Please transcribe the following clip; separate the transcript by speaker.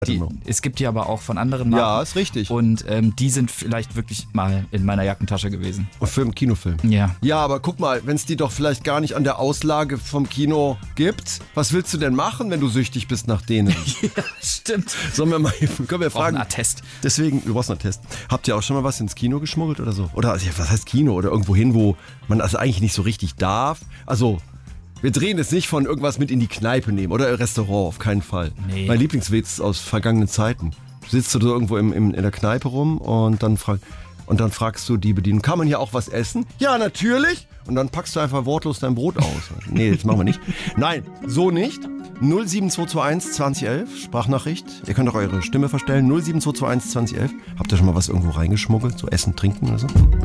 Speaker 1: Es gibt die aber auch von anderen Marken.
Speaker 2: Ja, ist richtig.
Speaker 1: Und die sind vielleicht wirklich mal in meiner Jackentasche gewesen.
Speaker 2: Kinofilm.
Speaker 1: Ja.
Speaker 2: Ja, aber guck mal, wenn es die doch vielleicht gar nicht an der Auslage vom Kino gibt, was willst du denn machen, wenn du süchtig bist nach denen?
Speaker 1: Ja, stimmt.
Speaker 2: Können wir fragen?
Speaker 1: Einen Attest.
Speaker 2: Deswegen, du brauchst einen Attest. Habt ihr auch schon mal was ins Kino geschmuggelt oder so? Oder also, was heißt Kino? Oder irgendwo hin, wo man das eigentlich nicht so richtig darf? Also, wir drehen es nicht von irgendwas mit in die Kneipe nehmen oder Restaurant, auf keinen Fall.
Speaker 1: Nee.
Speaker 2: Mein Lieblingswitz aus vergangenen Zeiten. Sitzt du da irgendwo in der Kneipe rum und dann fragst du die Bedienung, kann man hier auch was essen? Ja, natürlich. Und dann packst du einfach wortlos dein Brot aus. Nee, das machen wir nicht. Nein, so nicht. 07221 2011, Sprachnachricht. Ihr könnt auch eure Stimme verstellen. 07221 2011. Habt ihr schon mal was irgendwo reingeschmuggelt? So Essen, Trinken oder so?